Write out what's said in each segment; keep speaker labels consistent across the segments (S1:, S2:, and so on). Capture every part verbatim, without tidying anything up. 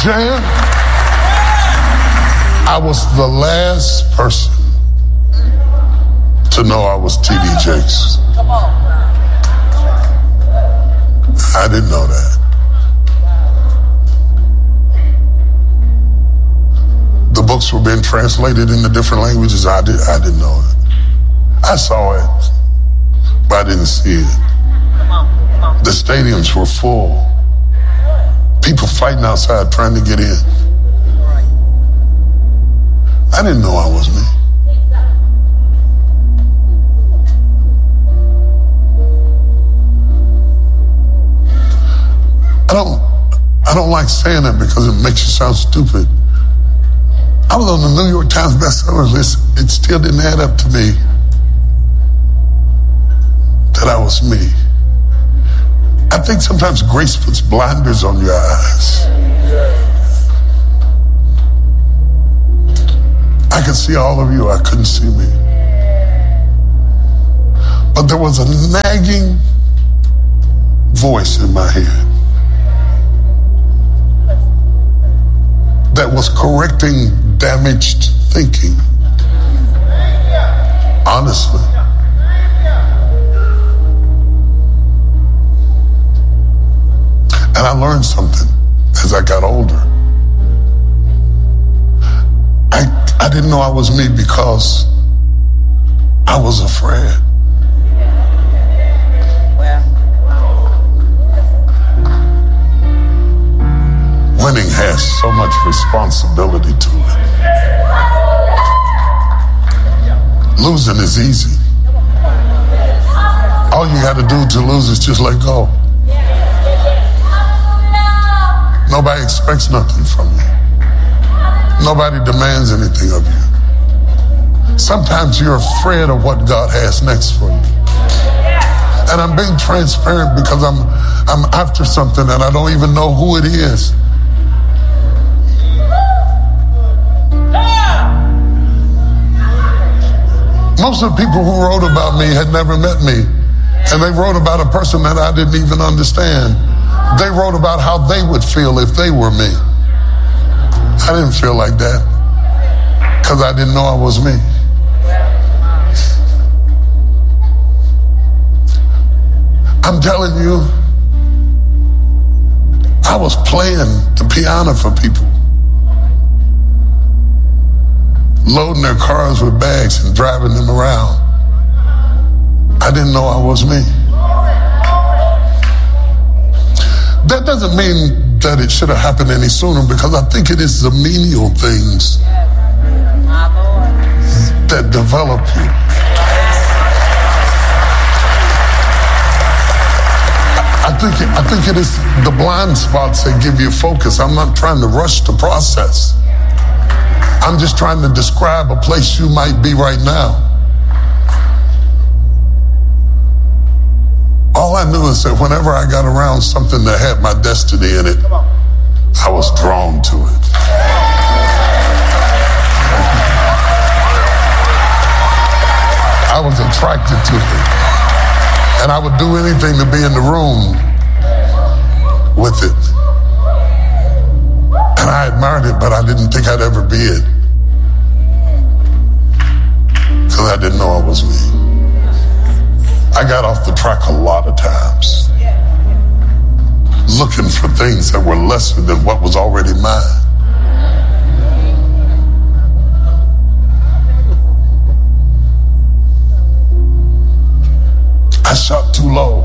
S1: Jan, I was the last person to know I was T D Jakes.
S2: Come on.
S1: I didn't know that. The books were being translated into different languages. I, did, I didn't know it. I saw it, but I didn't see it. The stadiums were full. People fighting outside trying to get in. I didn't know I was me. I don't, I don't like saying that because it makes you sound stupid. I was on the New York Times bestseller list. It still didn't add up to me that I was me. I think sometimes grace puts blinders on your eyes. I could see all of you, I couldn't see me. But there was a nagging voice in my head that was correcting damaged thinking. Honestly. And I learned something as I got older. I, I didn't know I was me because I was afraid. Winning has so much responsibility to it. Losing is easy. All you got to do to lose is just let go. Nobody expects nothing from you. Nobody demands anything of you. Sometimes you're afraid of what God has next for you. And I'm being transparent because I'm I'm after something and I don't even know who it is. Most of the people who wrote about me had never met me. And they wrote about a person that I didn't even understand. They wrote about how they would feel if they were me. I didn't feel like that because I didn't know I was me. I'm telling you, I was playing the piano for people, loading their cars with bags and driving them around. I didn't know I was me. That doesn't mean that it should have happened any sooner because I think it is the menial things that develop you. I think, I think it is the blind spots that give you focus. I'm not trying to rush the process. I'm just trying to describe a place you might be right now. All I knew is that whenever I got around something that had my destiny in it, I was drawn to it. I was attracted to it. And I would do anything to be in the room with it. And I admired it, but I didn't think I'd ever be it. Because I didn't know I was me. I got off the track a lot of times, looking for things that were lesser than what was already mine. I shot too low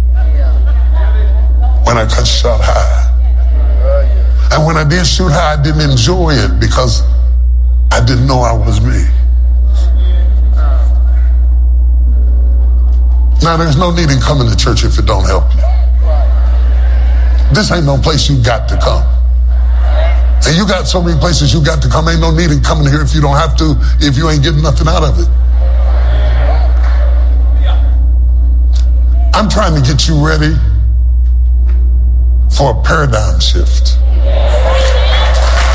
S1: when I got shot high. And when I did shoot high, I didn't enjoy it because I didn't know I was me. Now, there's no need in coming to church if it don't help you. This ain't no place you got to come. And you got so many places you got to come. Ain't no need in coming here if you don't have to, if you ain't getting nothing out of it. I'm trying to get you ready for a paradigm shift.